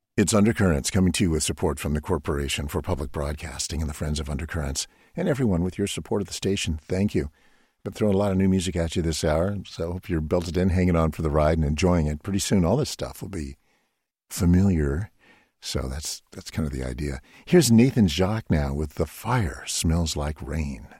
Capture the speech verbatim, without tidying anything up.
It's Undercurrents, coming to you with support from the Corporation for Public Broadcasting and the Friends of Undercurrents, and everyone with your support of the station. Thank you. Been throwing a lot of new music at you this hour, so hope you're belted in, hanging on for the ride, and enjoying it. Pretty soon, all this stuff will be familiar, so that's that's kind of the idea. Here's Nathan Jacques now with The Fire Smells Like Rain.